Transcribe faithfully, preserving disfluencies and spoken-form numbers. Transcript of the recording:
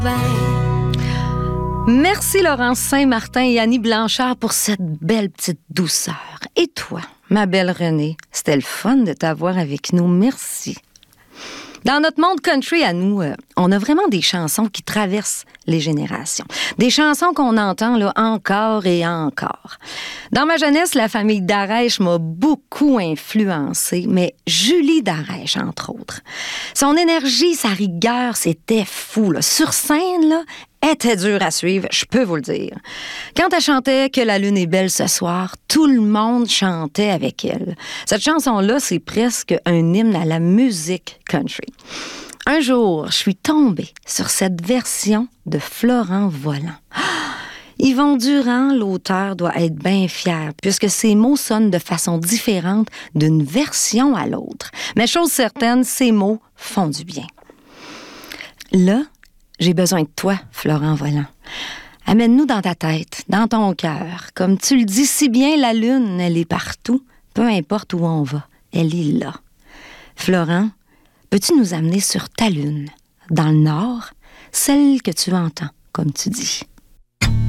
Merci Laurence Saint-Martin et Annie Blanchard pour cette belle petite douceur. Et toi, ma belle Renée, c'était le fun de t'avoir avec nous. Merci. Dans notre monde country à nous, euh, on a vraiment des chansons qui traversent les générations. Des chansons qu'on entend là, encore et encore. Dans ma jeunesse, la famille Darèche m'a beaucoup influencée, mais Julie Darèche, entre autres. Son énergie, sa rigueur, c'était fou. Là. Sur scène, là, était dur à suivre, je peux vous le dire. Quand elle chantait « Que la lune est belle ce soir », tout le monde chantait avec elle. Cette chanson-là, c'est presque un hymne à la musique country. Un jour, je suis tombée sur cette version de Florent Volant. Yvon Durand, l'auteur, doit être bien fier, puisque ses mots sonnent de façon différente d'une version à l'autre. Mais chose certaine, ces mots font du bien. Là, j'ai besoin de toi, Florent Volant. Amène-nous dans ta tête, dans ton cœur. Comme tu le dis si bien, la lune, elle est partout. Peu importe où on va, elle est là. Florent, peux-tu nous amener sur ta lune, dans le nord, celle que tu entends, comme tu dis?